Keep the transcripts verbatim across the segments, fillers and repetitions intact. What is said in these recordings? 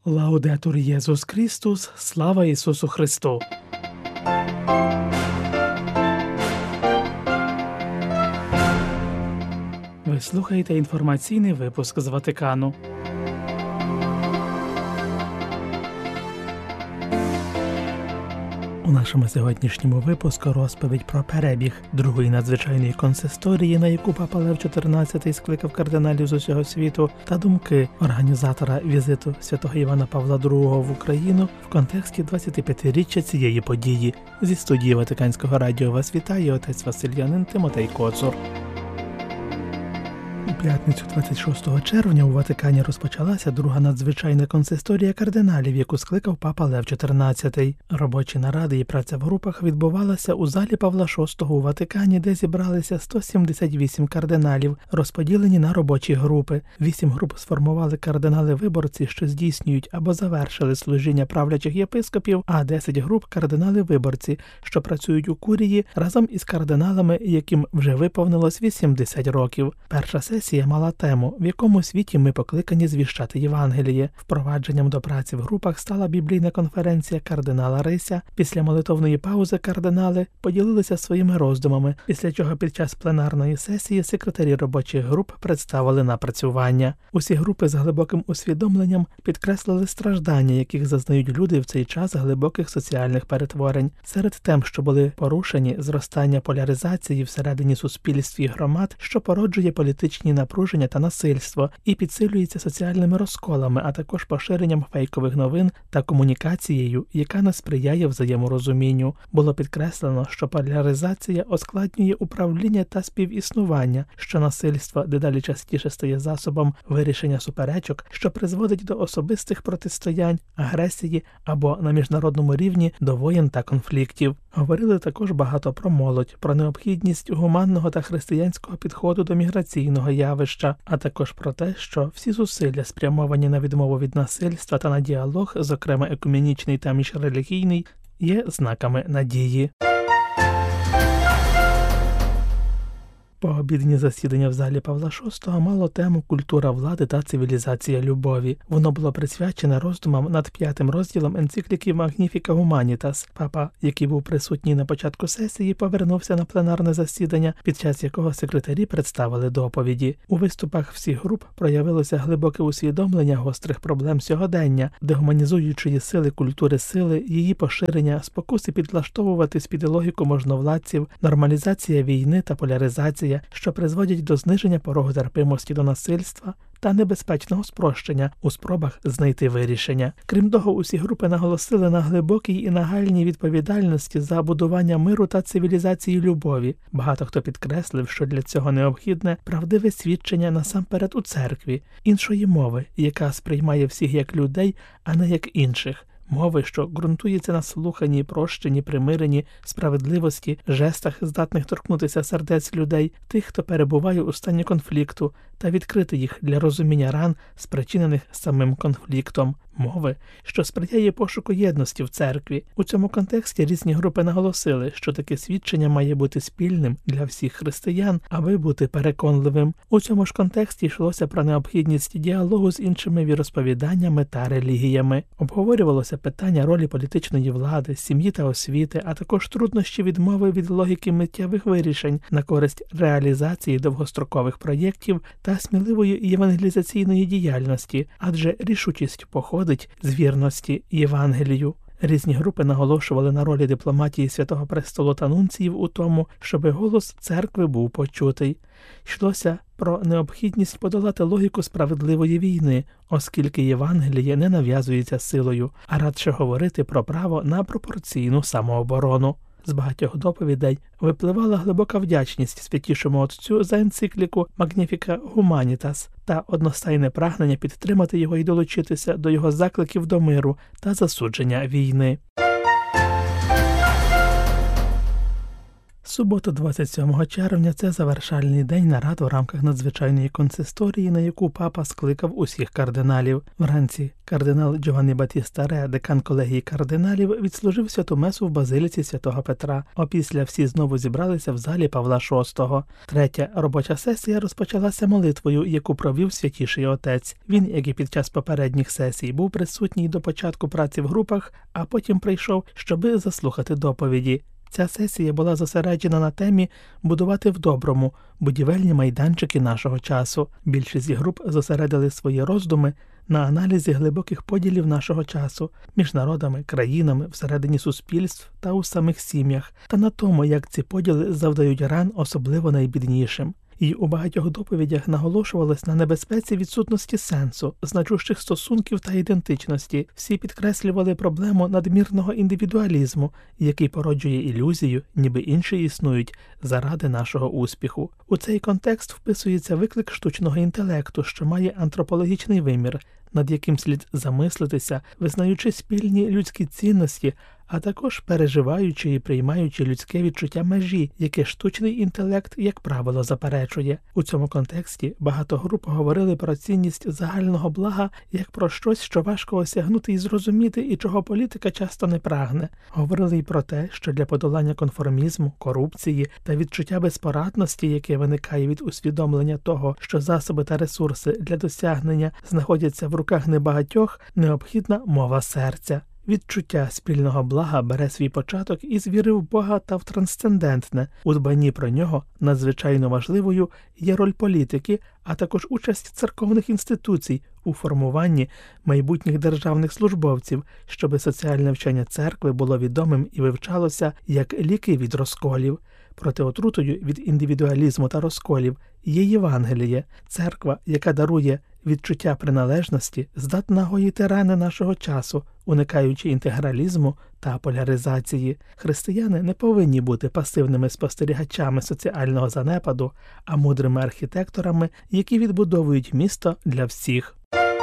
Лаудетур Єсус Христос, слава Ісусу Христу! Ви слухаєте інформаційний випуск з Ватикану. У нашому сьогоднішньому випуску розповідь про перебіг другої надзвичайної консисторії, на яку Папа Лев чотирнадцятий скликав кардиналів з усього світу, та думки організатора візиту святого Івана Павла другого в Україну в контексті двадцятип'ятиріччя цієї події. Зі студії Ватиканського радіо вас вітає отець Васильянин Тимотей Коцур. У п'ятницю двадцять шостого червня у Ватикані розпочалася друга надзвичайна консисторія кардиналів, яку скликав Папа Лев чотирнадцятий. Робочі наради і праця в групах відбувалася у залі Павла шостого у Ватикані, де зібралися сто сімдесят вісім кардиналів, розподілені на робочі групи. Вісім груп сформували кардинали-виборці, що здійснюють або завершили служіння правлячих єпископів, а десять груп – кардинали-виборці, що працюють у курії разом із кардиналами, яким вже виповнилось вісімдесят років. Перша сесія мала тему «В якому світі ми покликані звіщати Євангеліє». Впровадженням до праці в групах стала біблійна конференція кардинала Рися. Після молитовної паузи кардинали поділилися своїми роздумами, після чого під час пленарної сесії секретарі робочих груп представили напрацювання. Усі групи з глибоким усвідомленням підкреслили страждання, яких зазнають люди в цей час глибоких соціальних перетворень. Серед тем, що були порушені, зростання поляризації всередині суспільств і громад, що породжує політичні напруження та насильство і підсилюється соціальними розколами, а також поширенням фейкових новин та комунікацією, яка не сприяє взаєморозумінню. Було підкреслено, що поляризація ускладнює управління та співіснування, що насильство дедалі частіше стає засобом вирішення суперечок, що призводить до особистих протистоянь, агресії або на міжнародному рівні до воєн та конфліктів. Говорили також багато про молодь, про необхідність гуманного та християнського підходу до міграційного явища, а також про те, що всі зусилля, спрямовані на відмову від насильства та на діалог, зокрема екуменічний та міжрелігійний, є знаками надії. Пообідні засідання в залі Павла шостого мало тему «Культура влади та цивілізація любові». Воно було присвячене роздумам над п'ятим розділом енцикліки «Magnificat Humanitas». Папа, який був присутній на початку сесії, повернувся на пленарне засідання, під час якого секретарі представили доповіді. У виступах всіх груп проявилося глибоке усвідомлення гострих проблем сьогодення, дегуманізуючої сили культури сили, її поширення, спокуси підлаштовуватись під логіку можновладців, нормалізація війни та поляризація, що призводять до зниження порогу терпимості до насильства та небезпечного спрощення у спробах знайти вирішення. Крім того, усі групи наголосили на глибокій і нагальній відповідальності за будування миру та цивілізації любові. Багато хто підкреслив, що для цього необхідне правдиве свідчення насамперед у церкві, іншої мови, яка сприймає всіх як людей, а не як інших. Мови, що ґрунтується на слуханні, прощенні, примиренні, справедливості, жестах, здатних торкнутися сердець людей, тих, хто перебуває у стані конфлікту, та відкрити їх для розуміння ран, спричинених самим конфліктом. Мови, що сприяє пошуку єдності в церкві. У цьому контексті різні групи наголосили, що таке свідчення має бути спільним для всіх християн, аби бути переконливим. У цьому ж контексті йшлося про необхідність діалогу з іншими віросповіданнями та релігіями. Обговорювалося питання ролі політичної влади, сім'ї та освіти, а також труднощі відмови від логіки миттєвих вирішень на користь реалізації довгострокових проєктів та сміливої євангелізаційної діяльності, адже рішучість походить з вірності Євангелію. Різні групи наголошували на ролі дипломатії Святого Престолу та нунціїв у тому, щоби голос церкви був почутий. Йшлося про необхідність подолати логіку справедливої війни, оскільки Євангеліє не нав'язується силою, а радше говорити про право на пропорційну самооборону. З багатьох доповідей випливала глибока вдячність Святішому Отцю за енцикліку «Magnificat Humanitas» та одностайне прагнення підтримати його і долучитися до його закликів до миру та засудження війни. Субота, двадцять сьомого червня – це завершальний день нарад в рамках надзвичайної консисторії, на яку папа скликав усіх кардиналів. Вранці кардинал Джованні Батіста Ре, декан колегії кардиналів, відслужив святу месу в базиліці святого Петра. Опісля всі знову зібралися в залі Павла шостого. Третя робоча сесія розпочалася молитвою, яку провів Святіший Отець. Він, як і під час попередніх сесій, був присутній до початку праці в групах, а потім прийшов, щоби заслухати доповіді. Ця сесія була зосереджена на темі «Будувати в доброму» – будівельні майданчики нашого часу. Більшість груп зосередили свої роздуми на аналізі глибоких поділів нашого часу між народами, країнами, всередині суспільств та у самих сім'ях, та на тому, як ці поділи завдають ран особливо найбіднішим. І у багатьох доповідях наголошувалось на небезпеці відсутності сенсу, значущих стосунків та ідентичності. Всі підкреслювали проблему надмірного індивідуалізму, який породжує ілюзію, ніби інші існують заради нашого успіху. У цей контекст вписується виклик штучного інтелекту, що має антропологічний вимір, над яким слід замислитися, визнаючи спільні людські цінності, а також переживаючи і приймаючи людське відчуття межі, яке штучний інтелект, як правило, заперечує. У цьому контексті багато груп говорили про цінність загального блага як про щось, що важко осягнути і зрозуміти, і чого політика часто не прагне. Говорили й про те, що для подолання конформізму, корупції та відчуття безпорадності, яке виникає від усвідомлення того, що засоби та ресурси для досягнення знаходяться в руках небагатьох, необхідна мова серця. Відчуття спільного блага бере свій початок із віри в Бога та в трансцендентне. У дбанні про нього надзвичайно важливою є роль політики, а також участь церковних інституцій у формуванні майбутніх державних службовців, щоби соціальне вчення церкви було відомим і вивчалося як ліки від розколів. Проти отрутою від індивідуалізму та розколів є Євангеліє, церква, яка дарує відчуття приналежності, здатна гоїти рани нашого часу, уникаючи інтегралізму та поляризації. Християни не повинні бути пасивними спостерігачами соціального занепаду, а мудрими архітекторами, які відбудовують місто для всіх.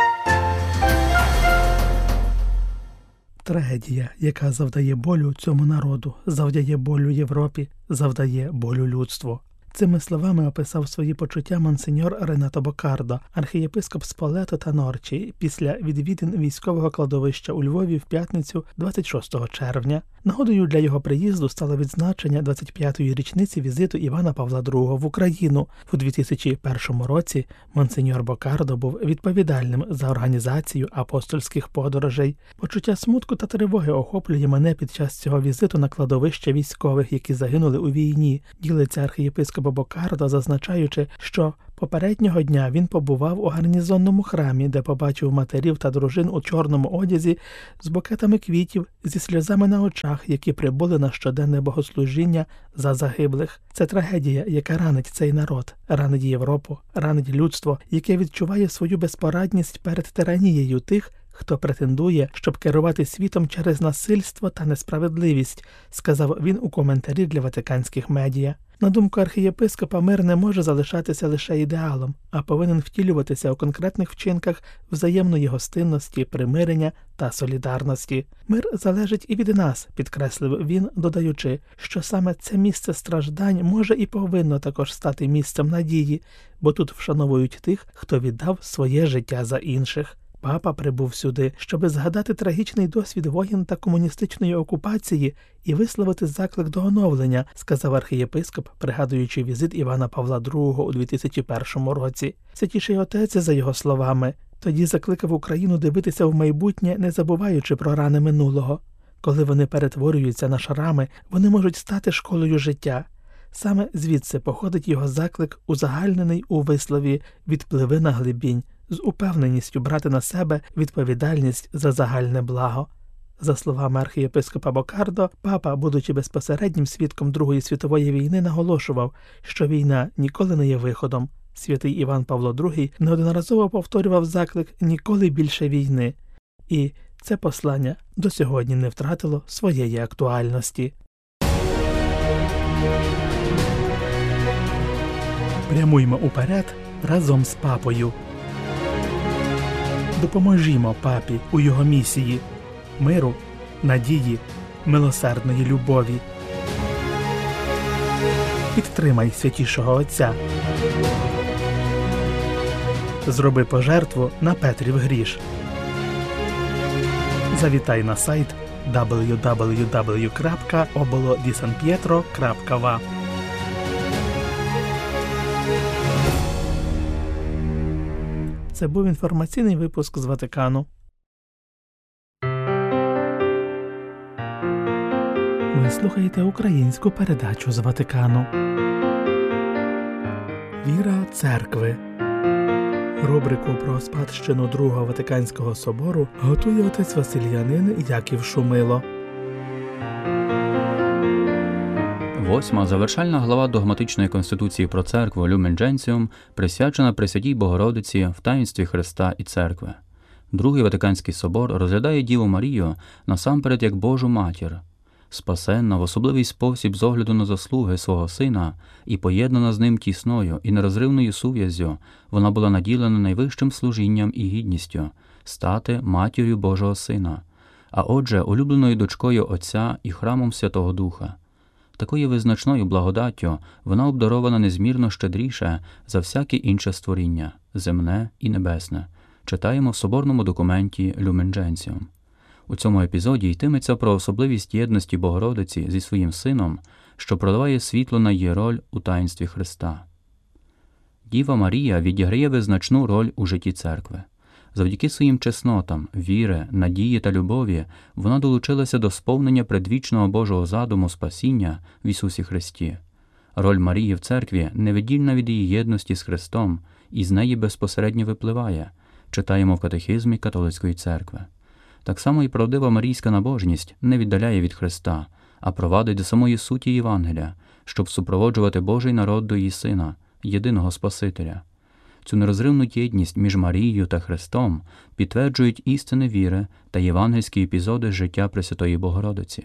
Трагедія, яка завдає болю цьому народу, завдає болю Європі, завдає болю людству. Цими словами описав свої почуття монсеньор Ренато Боккардо, архієпископ Сполето та Норчі, після відвідин військового кладовища у Львові в п'ятницю двадцять шостого червня. Нагодою для його приїзду стало відзначення двадцять п'ятої річниці візиту Івана Павла другого в Україну. У дві тисячі першому році монсеньор Боккардо був відповідальним за організацію апостольських подорожей. Почуття смутку та тривоги охоплює мене під час цього візиту на кладовище військових, які загинули у війні, ділиться архієпископ Боккардо, зазначаючи, що попереднього дня він побував у гарнізонному храмі, де побачив матерів та дружин у чорному одязі з букетами квітів, зі сльозами на очах, які прибули на щоденне богослужіння за загиблих. Це трагедія, яка ранить цей народ, ранить Європу, ранить людство, яке відчуває свою безпорадність перед тиранією тих, хто претендує, щоб керувати світом через насильство та несправедливість, сказав він у коментарі для ватиканських медіа. На думку архієпископа, мир не може залишатися лише ідеалом, а повинен втілюватися у конкретних вчинках взаємної гостинності, примирення та солідарності. Мир залежить і від нас, підкреслив він, додаючи, що саме це місце страждань може і повинно також стати місцем надії, бо тут вшановують тих, хто віддав своє життя за інших. Папа прибув сюди, щоби згадати трагічний досвід воєн та комуністичної окупації і висловити заклик до оновлення, сказав архієпископ, пригадуючи візит Івана Павла другого у дві тисячі першому році. Святіший Отець, за його словами, тоді закликав Україну дивитися в майбутнє, не забуваючи про рани минулого. Коли вони перетворюються на шрами, вони можуть стати школою життя. Саме звідси походить його заклик, узагальнений у вислові «відпливи на глибінь», з упевненістю брати на себе відповідальність за загальне благо. За словами архієпископа Боккардо, папа, будучи безпосереднім свідком Другої світової війни, наголошував, що війна ніколи не є виходом. Святий Іван Павло другий неодноразово повторював заклик «ніколи більше війни». І це послання до сьогодні не втратило своєї актуальності. Прямуймо уперед разом з папою. Допоможімо папі у його місії миру, надії, милосердної любові. Підтримай святішого Отця. Зроби пожертву на Петрів гріш. Завітай на сайт дабл ю дабл ю дабл ю крапка оболо ді сан п'єтро крапка ва. Це був інформаційний випуск з Ватикану. Ви слухаєте українську передачу з Ватикану. Віра церкви. Рубрику про спадщину Другого Ватиканського собору готує отець Василянин Яків Шумило. Восьма завершальна глава догматичної конституції про церкву Люмен Дженціум присвячена Пресвятій Богородиці в таїнстві Христа і церкви. Другий Ватиканський собор розглядає Діву Марію насамперед як Божу матір, спасенна в особливий спосіб з огляду на заслуги свого сина і поєднана з ним тісною і нерозривною сув'яззю, вона була наділена найвищим служінням і гідністю – стати матір'ю Божого Сина, а отже, улюбленою дочкою Отця і храмом Святого Духа. Такою визначною благодаттю вона обдарована незмірно щедріше за всяке інше створіння – земне і небесне. Читаємо в соборному документі Люмен Дженціум. У цьому епізоді йтиметься про особливість єдності Богородиці зі своїм сином, що проливає світло на її роль у таїнстві Христа. Діва Марія відіграє визначну роль у житті церкви. Завдяки своїм чеснотам, віри, надії та любові вона долучилася до сповнення предвічного Божого задуму спасіння в Ісусі Христі. Роль Марії в церкві невіддільна від її єдності з Христом і з неї безпосередньо випливає, читаємо в катехизмі католицької церкви. Так само і правдива марійська набожність не віддаляє від Христа, а провадить до самої суті Євангелія, щоб супроводжувати Божий народ до її Сина, єдиного Спасителя. Цю нерозривну єдність між Марією та Христом підтверджують істини віри та євангельські епізоди життя Пресвятої Богородиці.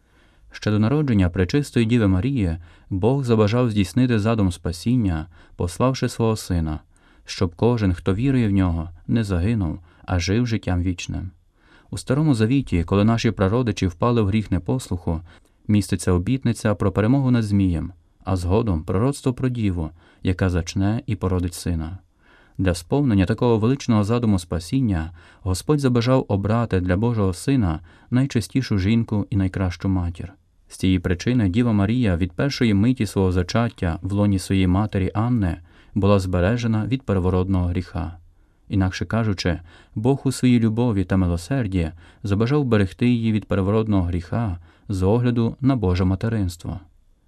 Ще до народження Пречистої Діви Марії Бог забажав здійснити задум спасіння, пославши свого Сина, щоб кожен, хто вірує в Нього, не загинув, а жив життям вічним. У Старому Завіті, коли наші прародичі впали в гріх непослуху, міститься обітниця про перемогу над Змієм, а згодом пророцтво про Діву, яка зачне і породить сина. Для сповнення такого величного задуму спасіння Господь забажав обрати для Божого Сина найчистішу жінку і найкращу матір. З цієї причини Діва Марія від першої миті свого зачаття в лоні своєї матері Анни була збережена від первородного гріха. Інакше кажучи, Бог у своїй любові та милосерді забажав берегти її від первородного гріха з огляду на Боже материнство.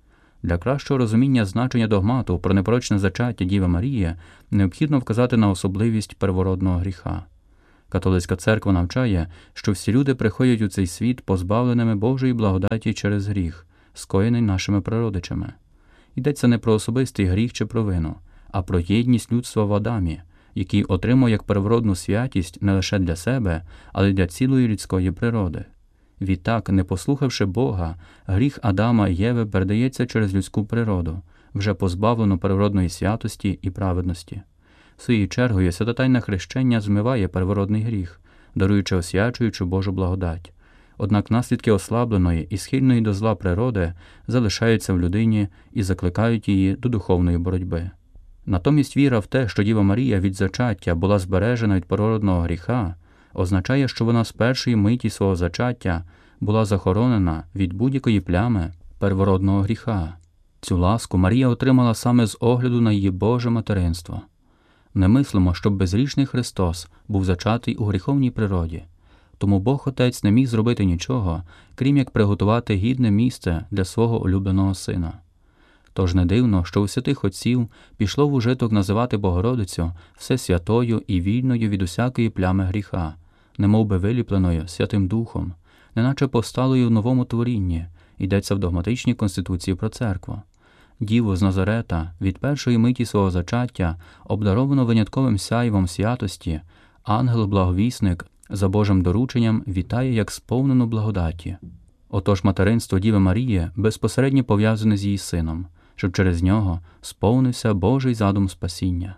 Для кращого розуміння значення догмату про непорочне зачаття Діви Марії необхідно вказати на особливість первородного гріха. Католицька церква навчає, що всі люди приходять у цей світ позбавленими Божої благодаті через гріх, скоєний нашими прародичами. Йдеться не про особистий гріх чи провину, а про єдність людства в Адамі, який отримав як первородну святість не лише для себе, але й для цілої людської природи. Відтак, не послухавши Бога, гріх Адама і Єви передається через людську природу, вже позбавлену первородної святості і праведності. Своєю чергою святотайне хрещення змиває первородний гріх, даруючи освячуючу Божу благодать. Однак наслідки ослабленої і схильної до зла природи залишаються в людині і закликають її до духовної боротьби. Натомість віра в те, що Діва Марія від зачаття була збережена від первородного гріха, означає, що вона з першої миті свого зачаття була захоронена від будь-якої плями первородного гріха. Цю ласку Марія отримала саме з огляду на її Боже материнство. Не мислимо, щоб безгрішний Христос був зачатий у гріховній природі, тому Бог Отець не міг зробити нічого, крім як приготувати гідне місце для свого улюбленого Сина. Тож не дивно, що у святих отців пішло в ужиток називати Богородицю всесвятою і вільною від усякої плями гріха, немов би виліпленою Святим Духом, неначе посталою в новому творінні, йдеться в догматичній конституції про церкву. Діву з Назарета від першої миті свого зачаття обдаровано винятковим сяйвом святості, ангел-благовісник за Божим дорученням вітає як сповнену благодаті. Отож материнство Діви Марії безпосередньо пов'язане з її сином, щоб через нього сповнився Божий задум спасіння.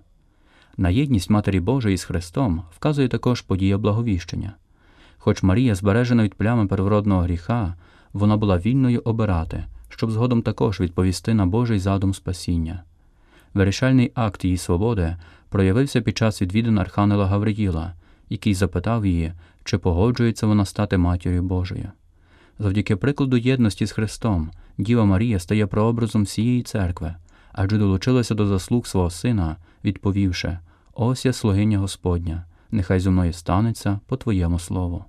На єдність Матері Божої з Христом вказує також подія Благовіщення. Хоч Марія збережена від плями первородного гріха, вона була вільною обирати, щоб згодом також відповісти на Божий задум спасіння. Вирішальний акт її свободи проявився під час відвідин архангела Гавриїла, який запитав її, чи погоджується вона стати Матір'ю Божою. Завдяки прикладу єдності з Христом, Діва Марія стає прообразом всієї церкви, адже долучилася до заслуг свого Сина, відповівши: «Ось я слугиня Господня, нехай зо мною станеться по Твоєму слову».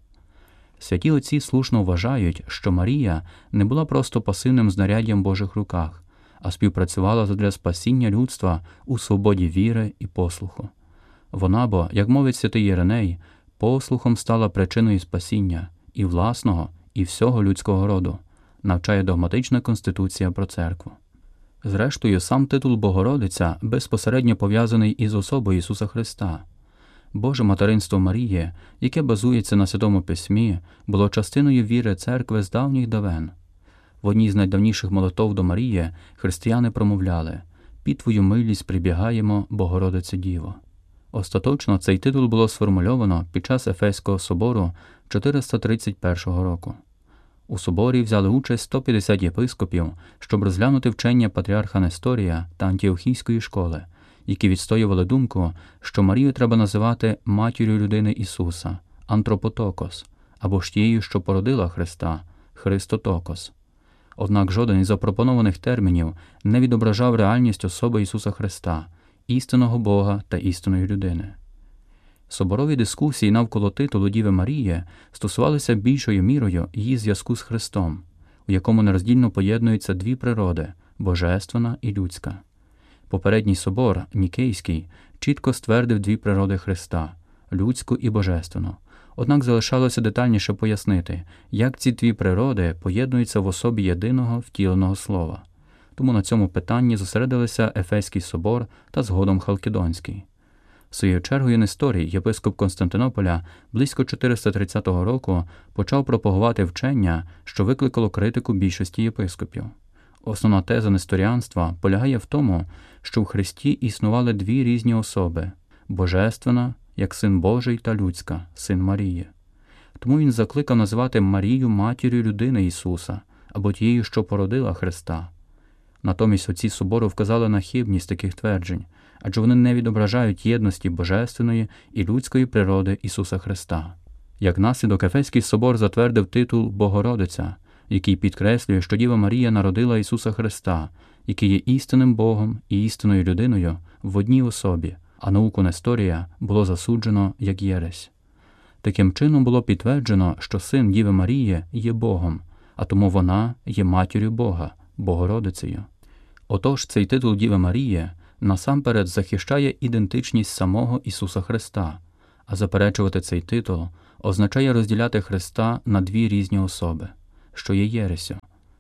Святі отці слушно вважають, що Марія не була просто пасивним знаряддям в Божих руках, а співпрацювала задля спасіння людства у свободі віри і послуху. Вона бо, як мовить святий Єреней, послухом стала причиною спасіння і власного, і всього людського роду, навчає догматична Конституція про церкву. Зрештою, сам титул Богородиця безпосередньо пов'язаний із особою Ісуса Христа. Боже материнство Марії, яке базується на Святому Письмі, було частиною віри церкви з давніх давен. В одній з найдавніших молитов до Марії християни промовляли: «Під Твою милість прибігаємо, Богородице Діво». Остаточно цей титул було сформульовано під час Ефеського собору чотириста тридцять першого року. У соборі взяли участь сто п'ятдесят єпископів, щоб розглянути вчення патріарха Несторія та Антіохійської школи, які відстоювали думку, що Марію треба називати матір'ю людини Ісуса, антропотокос, або ж тією, що породила Христа, Христотокос. Однак жоден із запропонованих термінів не відображав реальність особи Ісуса Христа, істинного Бога та істинної людини. Соборові дискусії навколо титулу Діви Марії стосувалися більшою мірою її зв'язку з Христом, у якому нероздільно поєднуються дві природи – божественна і людська. Попередній собор, Нікейський, чітко ствердив дві природи Христа – людську і божественну. Однак залишалося детальніше пояснити, як ці дві природи поєднуються в особі єдиного втіленого Слова. Тому на цьому питанні зосередилися Ефеський собор та згодом Халкідонський. Своєю чергою Несторій, єпископ Константинополя, близько чотириста тридцятого року почав пропагувати вчення, що викликало критику більшості єпископів. Основна теза несторіанства полягає в тому, що в Христі існували дві різні особи – божественна, як Син Божий, та людська, Син Марії. Тому він закликав називати Марію матір'ю людини Ісуса, або тією, що породила Христа. Натомість отці собору вказали на хибність таких тверджень, адже вони не відображають єдності божественної і людської природи Ісуса Христа. Як наслідок, Ефеський собор затвердив титул Богородиця, який підкреслює, що Діва Марія народила Ісуса Христа, який є істинним Богом і істинною людиною в одній особі, а науку Несторія було засуджено як єресь. Таким чином було підтверджено, що син Діви Марії є Богом, а тому вона є матір'ю Бога, Богородицею. Отож, цей титул Діви Марії насамперед захищає ідентичність самого Ісуса Христа, а заперечувати цей титул означає розділяти Христа на дві різні особи, що є єресю.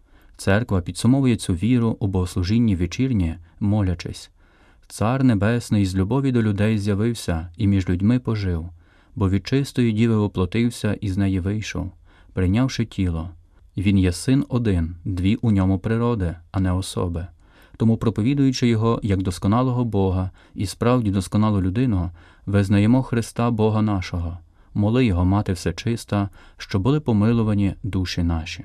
Церква підсумовує цю віру у богослужінні вечірнє, молячись: «Цар Небесний з любові до людей з'явився і між людьми пожив, бо від чистої діви воплотився і з неї вийшов, прийнявши тіло. Він є син один, дві у ньому природи, а не особи. Тому, проповідуючи його як досконалого Бога і справді досконалу людину, визнаємо Христа Бога нашого. Моли його, Мати всечиста, що були помилувані душі наші».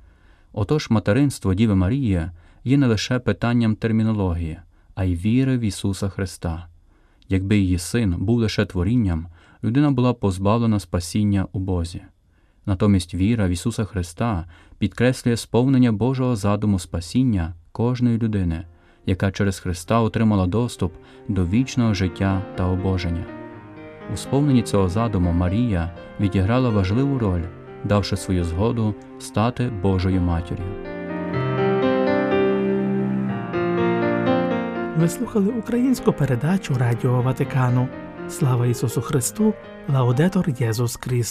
Отож, материнство Діви Марії є не лише питанням термінології, а й віри в Ісуса Христа. Якби її син був лише творінням, людина була позбавлена спасіння у Бозі. Натомість віра в Ісуса Христа підкреслює сповнення Божого задуму спасіння кожної людини, яка через Христа отримала доступ до вічного життя та обоження. У сповненні цього задуму Марія відіграла важливу роль, давши свою згоду стати Божою матір'ю. Ви слухали українську передачу Радіо Ватикану. Слава Ісусу Христу! Лаудетор Єсус Христос!